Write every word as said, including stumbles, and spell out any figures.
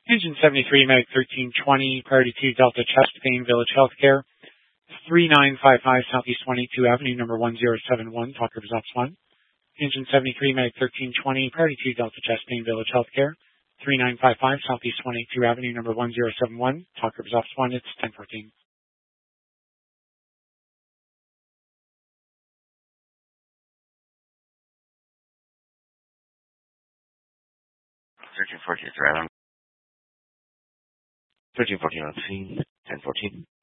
Engine seventy-three, Meg thirteen twenty, priority two Delta Chesapeake Village Healthcare, three nine five five Southeast twenty-two Avenue, number one zero seven one, Talk Rivers Ops one. Engine seventy-three, Meg thirteen twenty, priority two Delta Chesapeake Village Healthcare, three nine five five Southeast twenty-two Avenue, number one zero seven one, Talk Rivers Ops one, it's ten fourteen. thirteen fourteen, Rhode Island. thirteen fourteen on scene, ten fourteen.